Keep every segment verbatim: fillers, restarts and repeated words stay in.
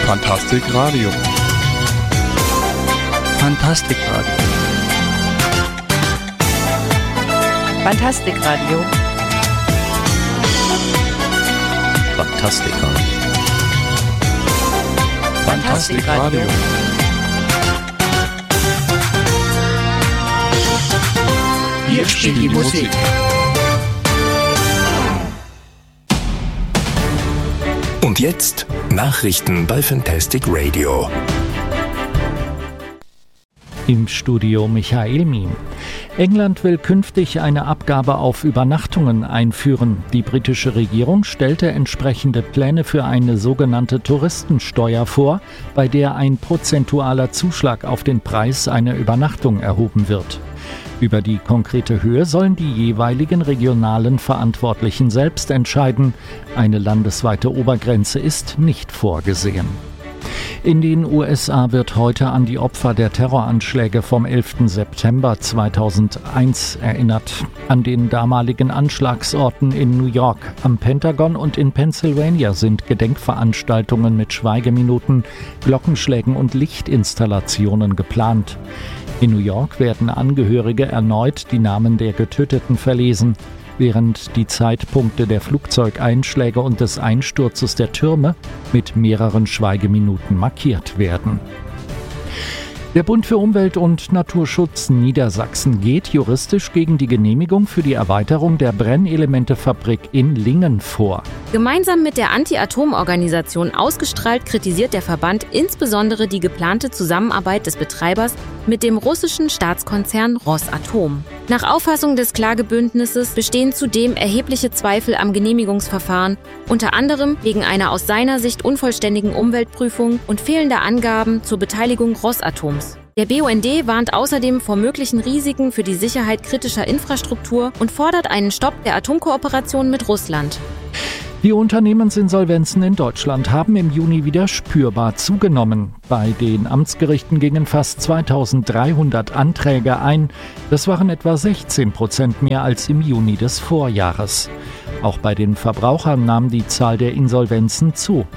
Fantastic Radio. Fantastic Radio. Fantastic Radio. Fantastic Radio. Fantastic Radio. Hier spielt die Musik. Und jetzt Nachrichten bei Fantastic Radio. Im Studio Michael Miem. England will künftig eine Abgabe auf Übernachtungen einführen. Die britische Regierung stellte entsprechende Pläne für eine sogenannte Touristensteuer vor, bei der ein prozentualer Zuschlag auf den Preis einer Übernachtung erhoben wird. Über die konkrete Höhe sollen die jeweiligen regionalen Verantwortlichen selbst entscheiden. Eine landesweite Obergrenze ist nicht vorgesehen. In den U S A wird heute an die Opfer der Terroranschläge vom elften September zweitausendeins erinnert. An den damaligen Anschlagsorten in New York, am Pentagon und in Pennsylvania sind Gedenkveranstaltungen mit Schweigeminuten, Glockenschlägen und Lichtinstallationen geplant. In New York werden Angehörige erneut die Namen der Getöteten verlesen, während die Zeitpunkte der Flugzeugeinschläge und des Einsturzes der Türme mit mehreren Schweigeminuten markiert werden. Der Bund für Umwelt und Naturschutz Niedersachsen geht juristisch gegen die Genehmigung für die Erweiterung der Brennelementefabrik in Lingen vor. Gemeinsam mit der Anti-Atom-Organisation Ausgestrahlt kritisiert der Verband insbesondere die geplante Zusammenarbeit des Betreibers mit dem russischen Staatskonzern Rosatom. Nach Auffassung des Klagebündnisses bestehen zudem erhebliche Zweifel am Genehmigungsverfahren, unter anderem wegen einer aus seiner Sicht unvollständigen Umweltprüfung und fehlender Angaben zur Beteiligung Rosatoms. Der B U N D warnt außerdem vor möglichen Risiken für die Sicherheit kritischer Infrastruktur und fordert einen Stopp der Atomkooperation mit Russland. Die Unternehmensinsolvenzen in Deutschland haben im Juni wieder spürbar zugenommen. Bei den Amtsgerichten gingen fast zweitausenddreihundert Anträge ein. Das waren etwa sechzehn Prozent mehr als im Juni des Vorjahres. Auch bei den Verbrauchern nahm die Zahl der Insolvenzen zu.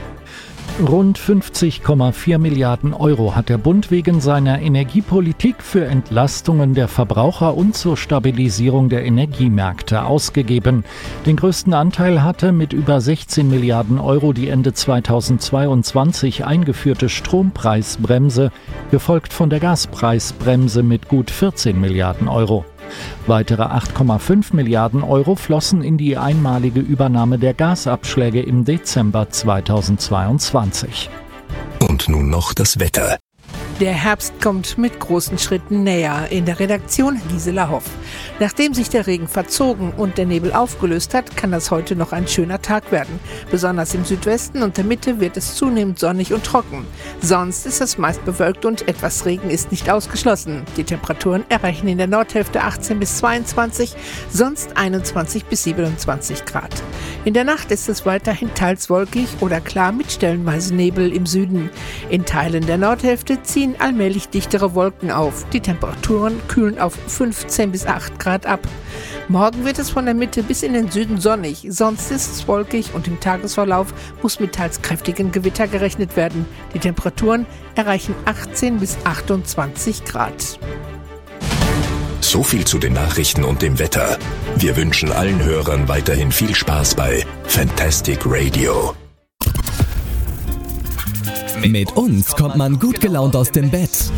Rund fünfzig Komma vier Milliarden Euro hat der Bund wegen seiner Energiepolitik für Entlastungen der Verbraucher und zur Stabilisierung der Energiemärkte ausgegeben. Den größten Anteil hatte mit über sechzehn Milliarden Euro die Ende zweitausendzweiundzwanzig eingeführte Strompreisbremse, gefolgt von der Gaspreisbremse mit gut vierzehn Milliarden Euro. Weitere acht Komma fünf Milliarden Euro flossen in die einmalige Übernahme der Gasabschläge im Dezember zweitausendzweiundzwanzig. Und nun noch das Wetter. Der Herbst kommt mit großen Schritten näher. In der Redaktion Gisela Hoff. Nachdem sich der Regen verzogen und der Nebel aufgelöst hat, kann das heute noch ein schöner Tag werden. Besonders im Südwesten und der Mitte wird es zunehmend sonnig und trocken. Sonst ist es meist bewölkt und etwas Regen ist nicht ausgeschlossen. Die Temperaturen erreichen in der Nordhälfte achtzehn bis zweiundzwanzig, sonst einundzwanzig bis siebenundzwanzig Grad. In der Nacht ist es weiterhin teils wolkig oder klar mit stellenweise Nebel im Süden. In Teilen der Nordhälfte ziehen allmählich dichtere Wolken auf. Die Temperaturen kühlen auf fünfzehn bis acht Grad ab. Morgen wird es von der Mitte bis in den Süden sonnig, sonst ist es wolkig und im Tagesverlauf muss mit teils kräftigen Gewitter gerechnet werden. Die Temperaturen erreichen achtzehn bis achtundzwanzig Grad. So viel zu den Nachrichten und dem Wetter. Wir wünschen allen Hörern weiterhin viel Spaß bei Fantastic Radio. Mit uns kommt man gut gelaunt aus dem Bett.